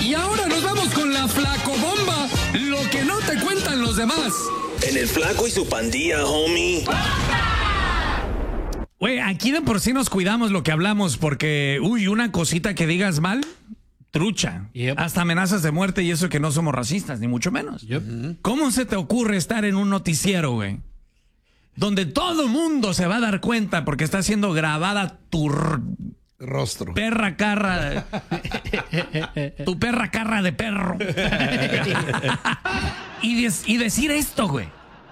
Y ahora nos vamos con la Flacobomba, lo que no te cuentan los demás. En el Flaco y su pandilla, homie. Güey, aquí de por sí nos cuidamos lo que hablamos porque, una cosita que digas mal, trucha. Yep. Hasta amenazas de muerte y eso que no somos racistas, ni mucho menos. Yep. ¿Cómo se te ocurre estar en un noticiero, güey? Donde todo mundo se va a dar cuenta porque está siendo grabada tu rostro. Perra carra. Tu perra carra de perro. y decir esto, güey.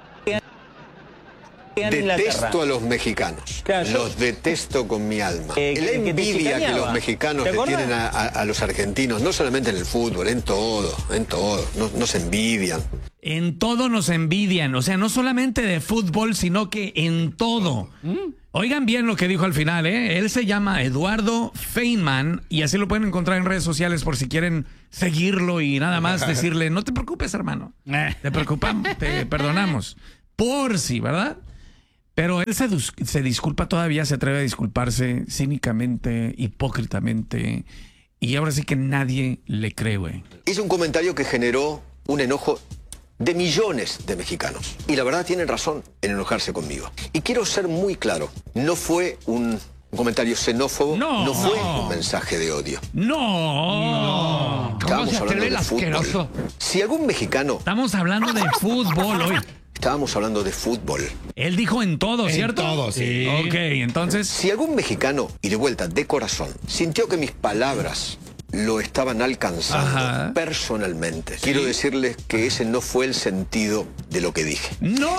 Detesto a los mexicanos. Los detesto con mi alma. La envidia que los mexicanos le tienen a los argentinos, no solamente en el fútbol, en todo. Nos envidian. En todo nos envidian. O sea, no solamente de fútbol, sino que en todo. Oigan bien lo que dijo al final, ¿eh? Él se llama Eduardo Feynman y así lo pueden encontrar en redes sociales por si quieren seguirlo y nada más decirle, no te preocupes, hermano. Te preocupamos, te perdonamos. Por si, ¿verdad? Pero él se disculpa todavía, se atreve a disculparse cínicamente, hipócritamente, y ahora sí que nadie le cree, güey. Hizo un comentario que generó un enojo de millones de mexicanos. Y la verdad tienen razón en enojarse conmigo. Y quiero ser muy claro, no fue un comentario xenófobo, no fue un mensaje de odio. No. ¿Cómo se atreve el asqueroso? Si algún mexicano... Estamos hablando de fútbol hoy. Estábamos hablando de fútbol. Él dijo en todo, ¿cierto? En todo, sí. Ok, entonces... Si algún mexicano, y de vuelta, de corazón, sintió que mis palabras lo estaban alcanzando personalmente, quiero decirles que ese no fue el sentido de lo que dije.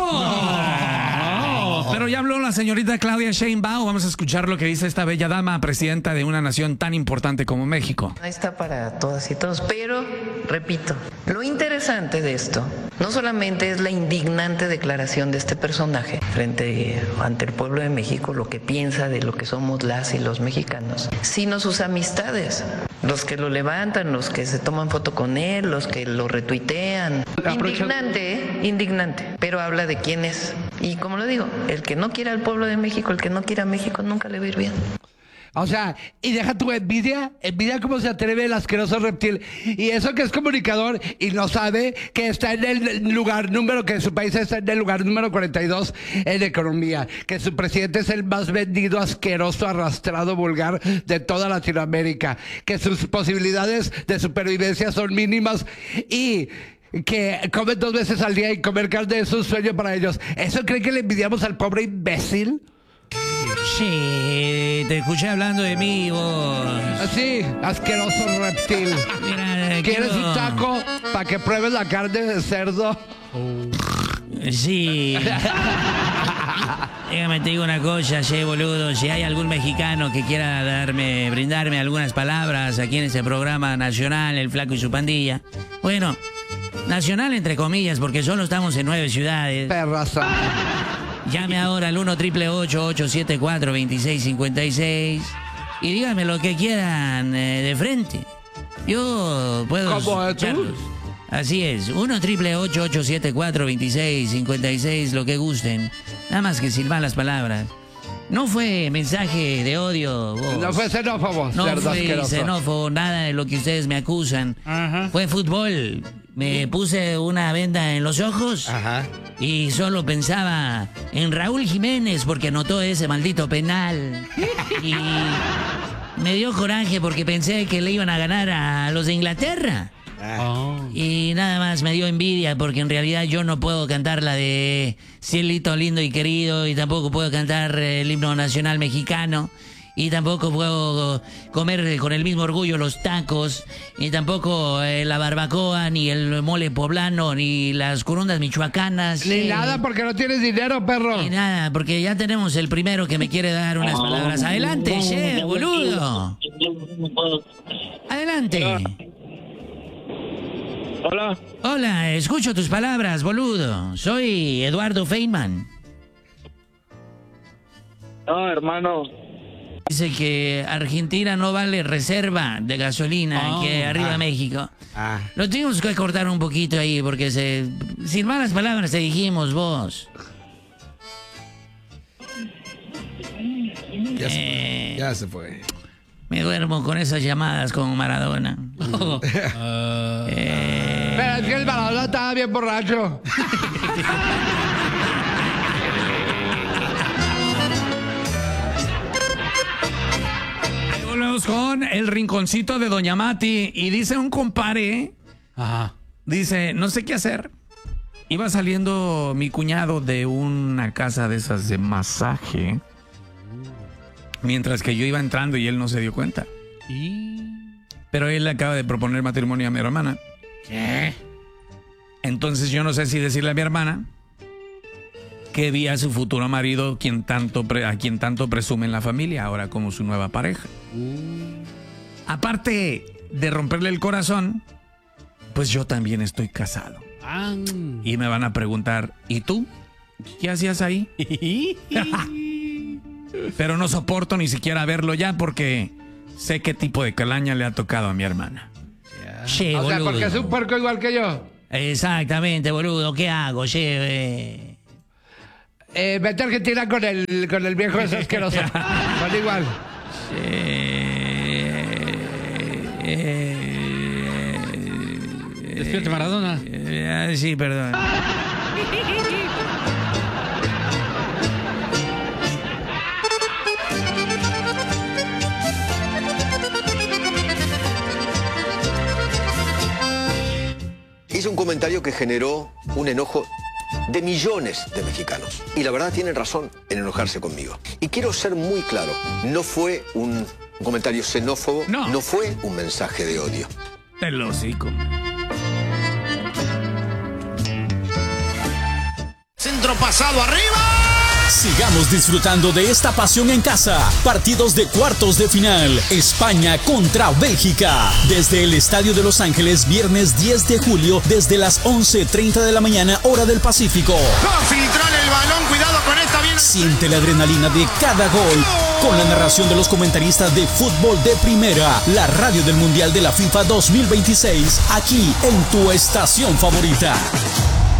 ¡No! Pero ya habló la señorita Claudia Sheinbaum. Vamos a escuchar lo que dice esta bella dama, presidenta de una nación tan importante como México. Ahí está para todas y todos, pero, repito, lo interesante de esto no solamente es la indignante declaración de este personaje ante el pueblo de México, lo que piensa de lo que somos las y los mexicanos, sino sus amistades, los que lo levantan, los que se toman foto con él, los que lo retuitean. Indignante, indignante, pero habla de quién es. Y como lo digo, el que no quiera al pueblo de México, el que no quiera a México, nunca le va a ir bien. O sea, y deja tu envidia cómo se atreve el asqueroso reptil. Y eso que es comunicador y no sabe que está en el lugar que su país está en el lugar número 42 en economía. Que su presidente es el más vendido, asqueroso, arrastrado, vulgar de toda Latinoamérica. Que sus posibilidades de supervivencia son mínimas y que comen 2 veces al día y comer carne es un sueño para ellos. ¿Eso creen que le envidiamos al pobre imbécil? Sí, te escuché hablando de mí, vos. Sí, asqueroso reptil. Mira, ¿Quieres un taco para que pruebes la carne de cerdo? Sí. Déjame te digo una cosa, boludo. Si hay algún mexicano que quiera brindarme algunas palabras aquí en ese programa nacional, El Flaco y su pandilla. Bueno, nacional entre comillas, porque solo estamos en 9 ciudades. Perraza. Llame ahora al 1-888-874-2656 y dígame lo que quieran de frente. Yo puedo escucharlos. Así es, 1-888-874-2656, lo que gusten. Nada más que silbar las palabras. No fue mensaje de odio, vos. No fue xenófobo. No fue xenófobo, nada de lo que ustedes me acusan. Fue fútbol. Me puse una venda en los ojos y solo pensaba en Raúl Jiménez porque anotó ese maldito penal. Y me dio coraje porque pensé que le iban a ganar a los de Inglaterra. Y nada más me dio envidia porque en realidad yo no puedo cantar la de Cielito lindo y querido y tampoco puedo cantar el himno nacional mexicano y tampoco puedo comer con el mismo orgullo los tacos y tampoco la barbacoa ni el mole poblano ni las corundas michoacanas. Ni nada porque no tienes dinero, perro. Ni nada porque ya tenemos el primero que me quiere dar unas palabras. Adelante, boludo. Adelante. Hola. Hola, escucho tus palabras, boludo. Soy Eduardo Feynman. No, hermano. Dice que Argentina no vale reserva de gasolina, que arriba México. Lo tuvimos que cortar un poquito ahí porque sin malas palabras te dijimos vos. Ya se fue. Me duermo con esas llamadas como Maradona. Pero es que el Maradona estaba bien borracho. Volvemos con el rinconcito de Doña Mati. Y dice un compadre, dice, no sé qué hacer. Iba saliendo mi cuñado de una casa de esas de masaje, mientras que yo iba entrando y él no se dio cuenta. Pero él le acaba de proponer matrimonio a mi hermana. ¿Qué? Entonces yo no sé si decirle a mi hermana que vi a su futuro marido, a quien tanto presume en la familia, ahora como su nueva pareja. Aparte de romperle el corazón, pues yo también estoy casado. Y me van a preguntar, ¿y tú? ¿Qué hacías ahí? Pero no soporto ni siquiera verlo ya porque sé qué tipo de calaña le ha tocado a mi hermana. Che, O sea, boludo. porque es un puerco igual que yo. Exactamente, boludo. ¿Qué hago? Che, Vete a Argentina con el viejo ese asqueroso. Son igual. Despierta Maradona. Sí, perdón. Hizo un comentario que generó un enojo de millones de mexicanos. Y la verdad tienen razón en enojarse conmigo. Y quiero ser muy claro, no fue un comentario xenófobo, no fue un mensaje de odio. El hocico. Centro pasado arriba. Sigamos disfrutando de esta pasión en casa. Partidos de cuartos de final. España contra Bélgica. Desde el Estadio de Los Ángeles, viernes 10 de julio, desde las 11:30 de la mañana, hora del Pacífico. Va a filtrar el balón, cuidado con esta bien. Siente la adrenalina de cada gol. Con la narración de los comentaristas de fútbol de primera. La radio del Mundial de la FIFA 2026. Aquí en tu estación favorita.